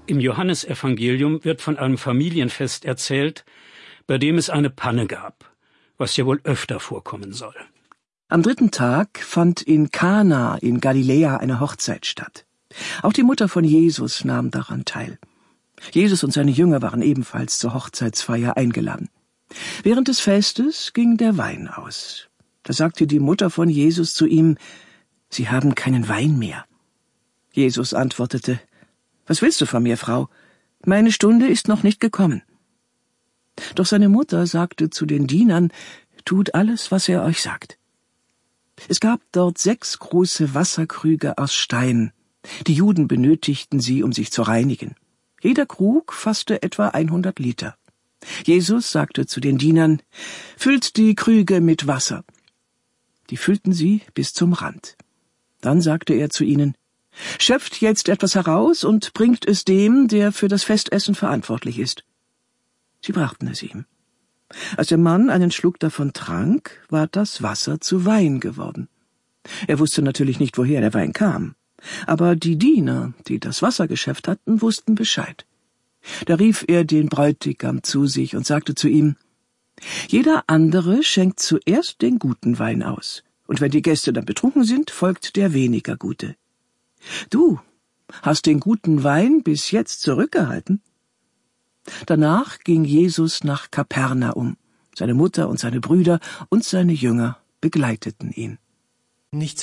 Im Johannesevangelium wird von einem Familienfest erzählt, bei dem es eine Panne gab, was ja wohl öfter vorkommen soll. Am 3. Tag fand in Kana in Galiläa eine Hochzeit statt. Auch die Mutter von Jesus nahm daran teil. Jesus und seine Jünger waren ebenfalls zur Hochzeitsfeier eingeladen. Während des Festes ging der Wein aus. Da sagte die Mutter von Jesus zu ihm: »Sie haben keinen Wein mehr.« Jesus antwortete: »Was willst du von mir, Frau? Meine Stunde ist noch nicht gekommen.« Doch seine Mutter sagte zu den Dienern: »Tut alles, was er euch sagt.« Es gab dort 6 große Wasserkrüge aus Stein. Die Juden benötigten sie, um sich zu reinigen. Jeder Krug fasste etwa 100 Liter. Jesus sagte zu den Dienern: »Füllt die Krüge mit Wasser.« Die füllten sie bis zum Rand. Dann sagte er zu ihnen: »Schöpft jetzt etwas heraus und bringt es dem, der für das Festessen verantwortlich ist.« Sie brachten es ihm. Als der Mann einen Schluck davon trank, war das Wasser zu Wein geworden. Er wusste natürlich nicht, woher der Wein kam. Aber die Diener, die das Wassergeschäft hatten, wussten Bescheid. Da rief er den Bräutigam zu sich und sagte zu ihm: »Jeder andere schenkt zuerst den guten Wein aus, und wenn die Gäste dann betrunken sind, folgt der weniger gute. Du hast den guten Wein bis jetzt zurückgehalten.« Danach ging Jesus nach Kapernaum. Seine Mutter und seine Brüder und seine Jünger begleiteten ihn. Nichts